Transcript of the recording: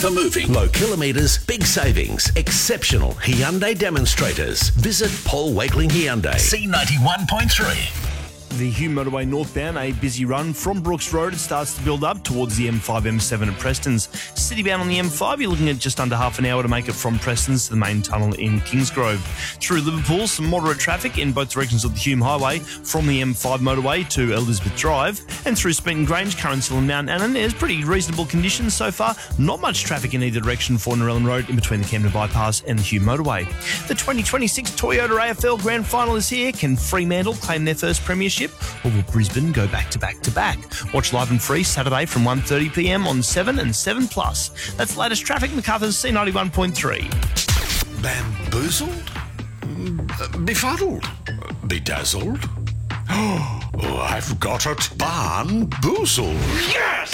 Never moving. Low kilometres, big savings, exceptional Hyundai demonstrators. Visit Paul Wakeling Hyundai. C91.3. The Hume Motorway northbound, a busy run from Brooks Road. It starts to build up towards the M5, M7 at Prestons. Citybound on the M5, you're looking at just under half an hour to make it from Prestons to the main tunnel in Kingsgrove. Through Liverpool, some moderate traffic in both directions of the Hume Highway from the M5 motorway to Elizabeth Drive. And through Smeaton Grange, Currents Hill and Mount Annan, there's pretty reasonable conditions so far. Not much traffic in either direction for Narellan Road in between the Camden Bypass and the Hume Motorway. The 2026 Toyota AFL Grand Final is here. Can Fremantle claim their first premiership? Or will Brisbane go back to back to back? Watch live and free Saturday from 1:30pm on 7 and 7+. That's the latest traffic. MacArthur's C91.3. Bamboozled? Befuddled? Bedazzled? Oh, I've got it. Barnboozled. Yes!